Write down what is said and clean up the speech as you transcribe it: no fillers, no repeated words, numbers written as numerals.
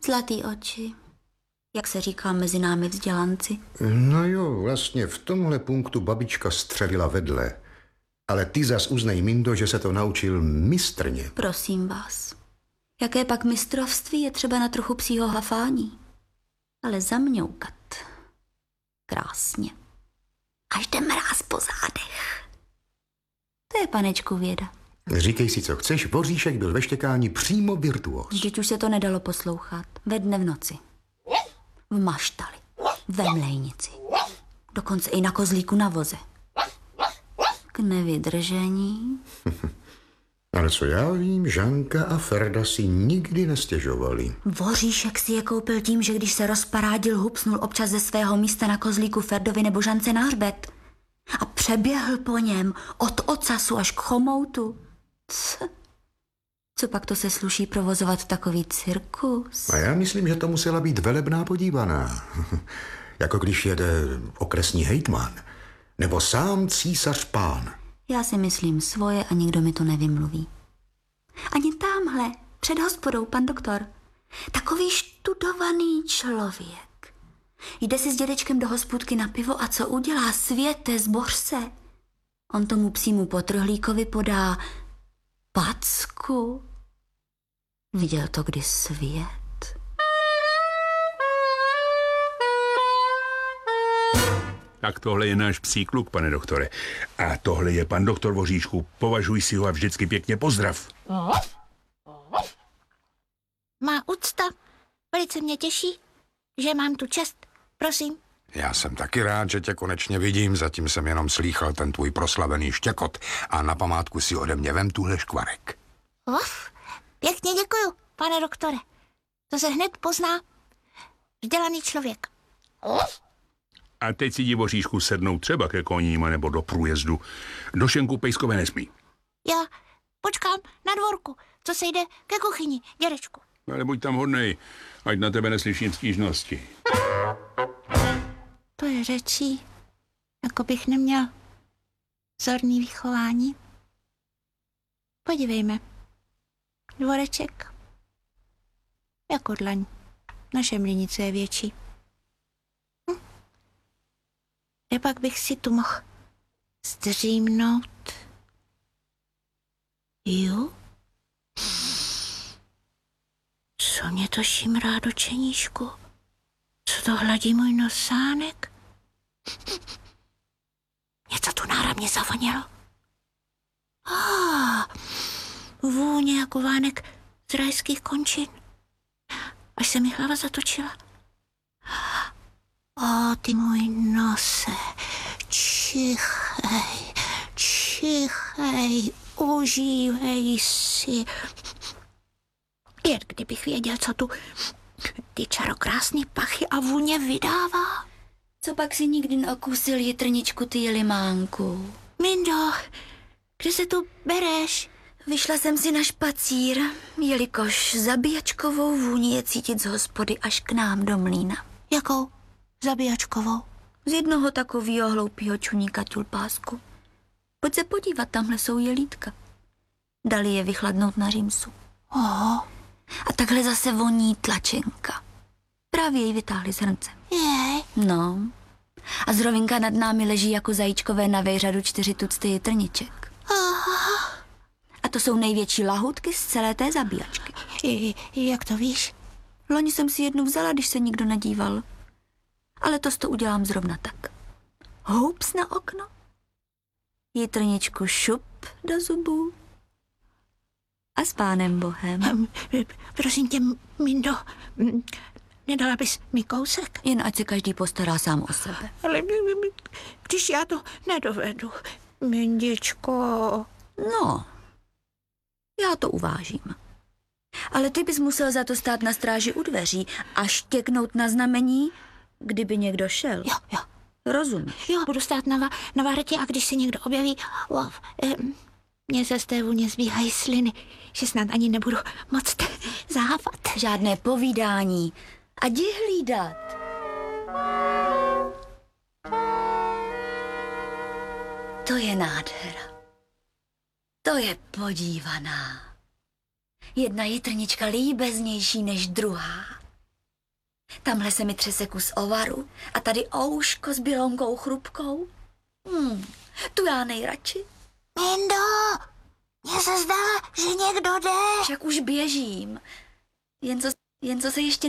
Zlatý oči, jak se říká mezi námi vzdělanci. No jo, vlastně v tomhle punktu babička střelila vedle. Ale ty zas uznej, Mindo, že se to naučil mistrně. Prosím vás, jaké pak mistrovství je třeba na trochu psího hafání. Ale zamňoukat krásně. Až jde mráz po zádech. To je, panečku, věda. Říkej si, co chceš, Voříšek byl ve štěkání přímo virtuóz. Vždyť už se to nedalo poslouchat. Ve dne v noci. V maštali. Ve mlejnici. Dokonce i na kozlíku na voze. K nevydržení. Ale co já vím, Žanka a Ferda si nikdy nestěžovali. Voříšek si je koupil tím, že když se rozparádil, hupsnul občas ze svého místa na kozlíku Ferdovi nebo Žance na hřbet. A přeběhl po něm od ocasu až k chomoutu. Co pak to se sluší provozovat takový cirkus? A já myslím, že to musela být velebná podívaná. Jako když jede okresní hejtman. Nebo sám císař pán. Já si myslím svoje a nikdo mi to nevymluví. Ani támhle, před hospodou, pan doktor. Takový študovaný člověk. Jde si s dědečkem do hospůdky na pivo a co udělá? Světe, zboř se. On tomu psímu potrhlíkovi podá packu. Viděl to kdy svět? Tak tohle je náš psí kluk, pane doktore. A tohle je pan doktor Voříšku. Považuj si ho a vždycky pěkně pozdrav. Má úcta. Velice mě těší, že mám tu čest. Prosím. Já jsem taky rád, že tě konečně vidím. Zatím jsem jenom slýchal ten tvůj proslavený štěkot a na památku si ode mě vem tuhle škvarek. Pěkně děkuju, pane doktore. To se hned pozná. Vzdělaný člověk. A teď si jdi, Voříšku, sednout třeba ke koním nebo do průjezdu. Do šenku pejskové nesmí. Já počkám na dvorku, co se jde ke kuchyni, dědečku. Ale buď tam hodnej, ať na tebe neslyším stížnosti. To je řečí, jako bych neměl vzorný vychování. Podívejme. Dvoreček. Jako dlaň. Naše mlýnice je větší. Kde pak bych si tu mohl zdřímnout? Jo? Co mě to šimrá do čeníšku? Co to hladí můj nosánek? Něco tu náramně zavonělo. Vůně jako vánek z rajských končin. Až se mi hlava zatočila. Ty můj nose, čichej, čichej, užívej si. Jen kdybych věděl, co tu ty čarokrásný pachy a vůně vydává. Co pak si nikdy neokusil jitrničku, ty jelimánku? Mindo, kde se tu bereš? Vyšla jsem si na špacír, jelikož zabíjačkovou vůni je cítit z hospody až k nám do mlýna. Jakou zabíjačkovou? Z jednoho takovýho hloupýho čuníka tulpásku. Pojď se podívat, tamhle jsou jelítka. Dali je vychladnout na římsu. A takhle zase voní tlačenka. Právě ji vytáhli z hrnce. Jej. No. A zrovinka nad námi leží jako zajíčkové na vejřadu 4 tucty jitrniček. A to jsou největší lahůdky z celé té zabíjačky. Jak to víš? Loni jsem si jednu vzala, když se nikdo nedíval. Ale to udělám zrovna tak. Houps na okno. Jitrničku šup do zubů. A s pánem Bohem. Prosím tě, Mindo, nedala bys mi kousek? Jen ať se každý postará sám o sebe. Ale když já to nedovedu, Mindičko. No, já to uvážím. Ale ty bys musel za to stát na stráži u dveří a štěknout na znamení, kdyby někdo šel. Jo. Rozumíš? Jo, budu stát na vartě a když se někdo objeví, mně se z té vůně zbíhají sliny, že snad ani nebudu moc závat. Žádné povídání. A jdi hlídat. To je nádhera. To je podívaná. Jedna jitrnička líbeznější než druhá. Tamhle se mi třese kus ovaru a tady ouško s bělounkou chrupkou. Tu já nejradši. Mindo, mně se zdá, že někdo jde. Však už běžím. Jen co se ještě